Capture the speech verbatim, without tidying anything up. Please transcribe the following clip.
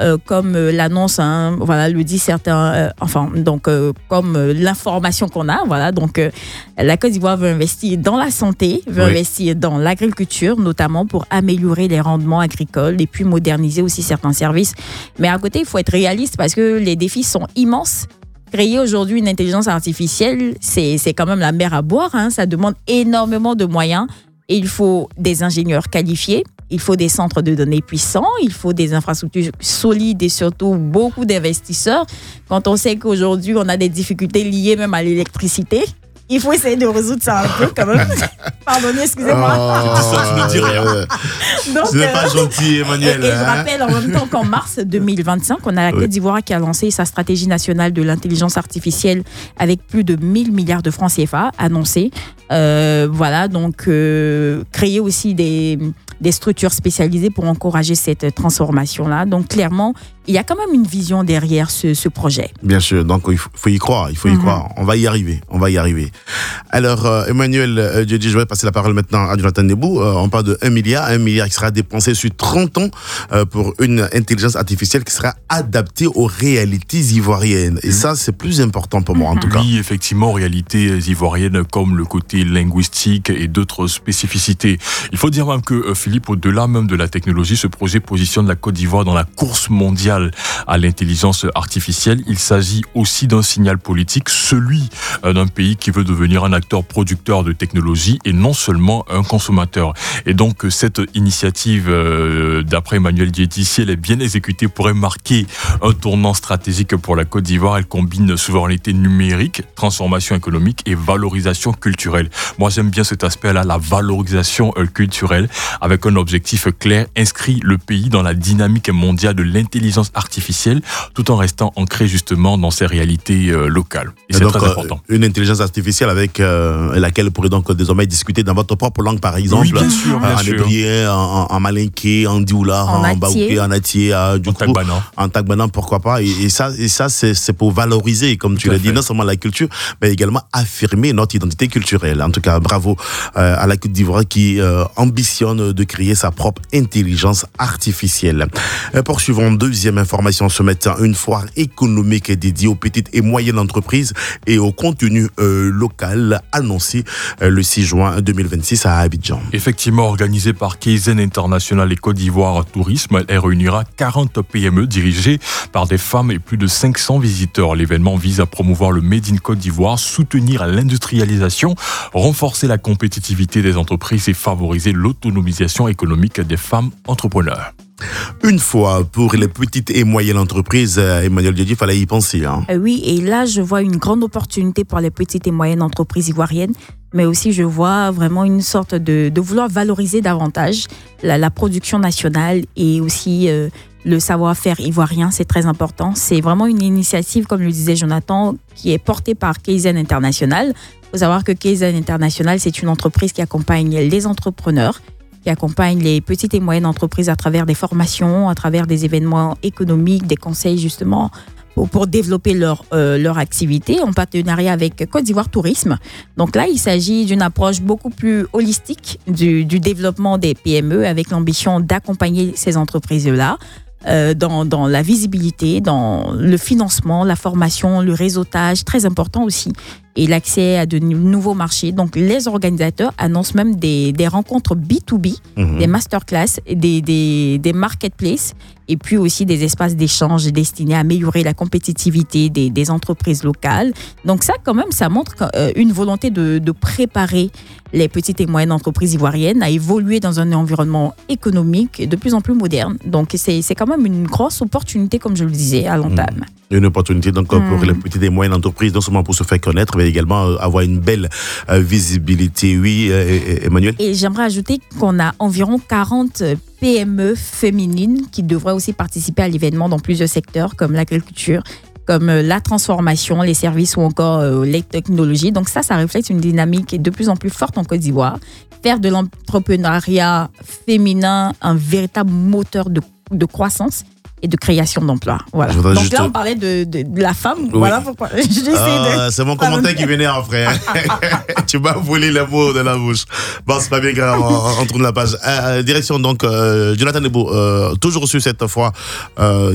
euh, comme euh, l'annonce, hein, voilà, le dit certains, euh, enfin, donc, euh, comme euh, l'information qu'on a, voilà, donc, euh, la Côte d'Ivoire veut investir dans la santé, veut Oui. investir dans l'agriculture, notamment pour améliorer les rendements agricoles et puis moderniser aussi certains services. Mais à côté, il faut être réaliste parce que les défis sont immenses. Créer aujourd'hui une intelligence artificielle, c'est, c'est quand même la mer à boire, hein. Ça demande énormément de moyens et il faut des ingénieurs qualifiés, il faut des centres de données puissants, il faut des infrastructures solides et surtout beaucoup d'investisseurs. Quand on sait qu'aujourd'hui, on a des difficultés liées même à l'électricité, il faut essayer de résoudre ça un peu quand même. Pardonnez, excusez-moi. Oh, Ça, tu ne dis rien. Donc, Ce n'est euh, pas gentil, Emmanuel. Et, et je hein. rappelle en même temps qu'en mars deux mille vingt-cinq, on a la Côte Oui. d'Ivoire qui a lancé sa stratégie nationale de l'intelligence artificielle avec plus de mille milliards de francs C F A annoncés. Euh, voilà, donc euh, créer aussi des, des structures spécialisées pour encourager cette transformation-là. Donc clairement, il y a quand même une vision derrière ce, ce projet. Bien sûr, donc il faut, faut y croire, il faut y Mhm. croire. On va y arriver, on va y arriver. Alors, euh, Emmanuel euh, Diodji, je vais passer la parole maintenant à Jonathan Nebou. Euh, on parle de un milliard, un milliard qui sera dépensé sur trente ans euh, pour une intelligence artificielle qui sera adaptée aux réalités ivoiriennes. Et ça, c'est plus important pour moi, en tout cas. Oui, effectivement, réalités ivoiriennes comme le côté linguistique et d'autres spécificités. Il faut dire même que, euh, Philippe, au-delà même de la technologie, ce projet positionne la Côte d'Ivoire dans la course mondiale à l'intelligence artificielle. Il s'agit aussi d'un signal politique, celui euh, d'un pays qui veut devenir un acteur producteur de technologie et non seulement un consommateur. Et donc, cette initiative, euh, d'après Emmanuel Diedhi, si elle est bien exécutée, pourrait marquer un tournant stratégique pour la Côte d'Ivoire. Elle combine souveraineté numérique, transformation économique et valorisation culturelle. Moi, j'aime bien cet aspect-là, la valorisation euh, culturelle, avec un objectif clair, inscrit le pays dans la dynamique mondiale de l'intelligence artificielle, tout en restant ancré justement dans ses réalités euh, locales. Et, Et c'est donc, très euh, important. une intelligence artificielle avec euh, laquelle vous pourrez donc désormais discuter dans votre propre langue, par exemple. Oui, bien sûr, bien en sûr. hébreu, en, en malinké, en dioula, En en, atié. baouké, en atié, euh, du En coup, tagbana. en tagbana, pourquoi pas. Et, et ça, et ça c'est, c'est pour valoriser, comme tu Tout à l'as dit, fait. non seulement la culture, mais également affirmer notre identité culturelle. En tout cas, bravo euh, à la Côte d'Ivoire qui euh, ambitionne de créer sa propre intelligence artificielle. Euh, poursuivons, deuxième information ce matin, une foire économique dédiée aux petites et moyennes entreprises et au contenu euh, local annoncé euh, le six juin deux mille vingt-six à Abidjan. Effectivement, organisée par Kaizen International et Côte d'Ivoire Tourisme, elle réunira quarante P M E dirigées par des femmes et plus de cinq cents visiteurs. L'événement vise à promouvoir le Made in Côte d'Ivoire, soutenir l'industrialisation, renforcer la compétitivité des entreprises et favoriser l'autonomisation économique des femmes entrepreneurs. Une fois pour les petites et moyennes entreprises, euh, Emmanuel Diodji, il fallait y penser. Hein. Euh, oui, et là, je vois une grande opportunité pour les petites et moyennes entreprises ivoiriennes, mais aussi je vois vraiment une sorte de, de vouloir valoriser davantage la, la production nationale et aussi euh, le savoir-faire ivoirien, c'est très important. C'est vraiment une initiative, comme le disait Jonathan, qui est portée par Kaizen International. Il faut savoir que Kaizen International, c'est une entreprise qui accompagne les entrepreneurs, qui accompagne les petites et moyennes entreprises à travers des formations, à travers des événements économiques, des conseils justement pour, pour développer leur, euh, leur activité en partenariat avec Côte d'Ivoire Tourisme. Donc là, il s'agit d'une approche beaucoup plus holistique du, du développement des P M E avec l'ambition d'accompagner ces entreprises-là euh, dans, dans la visibilité, dans le financement, la formation, le réseautage, très important aussi, et l'accès à de nouveaux marchés. Donc, les organisateurs annoncent même des, des rencontres B deux B, Mhm. des masterclass, des, des, des marketplaces, et puis aussi des espaces d'échange destinés à améliorer la compétitivité des, des entreprises locales. Donc ça, quand même, ça montre euh, une volonté de, de préparer les petites et moyennes entreprises ivoiriennes à évoluer dans un environnement économique de plus en plus moderne. Donc, c'est, c'est quand même une grosse opportunité, comme je le disais, à l'entame. Une opportunité donc Mm. pour les petites et moyennes entreprises, non seulement pour se faire connaître, mais également euh, avoir une belle euh, visibilité. Oui, euh, Emmanuel. Et j'aimerais ajouter qu'on a environ quarante P M E féminines qui devraient aussi participer à l'événement dans plusieurs secteurs comme l'agriculture, comme la transformation, les services ou encore euh, les technologies. Donc ça, ça reflète une dynamique de plus en plus forte en Côte d'Ivoire. Faire de l'entrepreneuriat féminin un véritable moteur de, de croissance et de création d'emplois. Voilà. Je voudrais Donc juste- là, on parlait de, de, de la femme. Oui. Voilà pourquoi j'essaie Ah, de... c'est mon commentaire qui vénère, frère. Tu m'as volé les mots de la bouche. Bon, c'est pas bien grave, on, on tourne la page. Euh, direction donc, euh, Jonathan Nebou, euh, toujours sur cette fois. Euh,